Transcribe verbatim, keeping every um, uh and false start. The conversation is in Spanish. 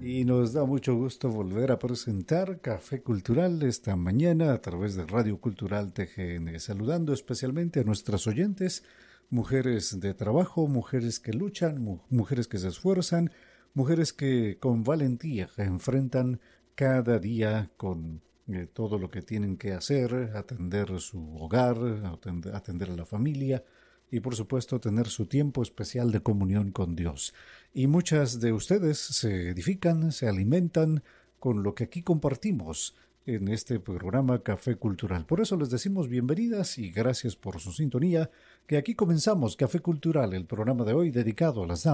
Y nos da mucho gusto volver a presentar Café Cultural esta mañana a través de Radio Cultural T G N, saludando especialmente a nuestras oyentes, mujeres de trabajo, mujeres que luchan, mu mujeres que se esfuerzan, mujeres que con valentía enfrentan cada día con eh, todo lo que tienen que hacer, atender su hogar, atender, atender a la familia y por supuesto tener su tiempo especial de comunión con Dios. Y muchas de ustedes se edifican, se alimentan con lo que aquí compartimos en este programa Café Cultural. Por eso les decimos bienvenidas y gracias por su sintonía, que aquí comenzamos Café Cultural, el programa de hoy dedicado a las damas.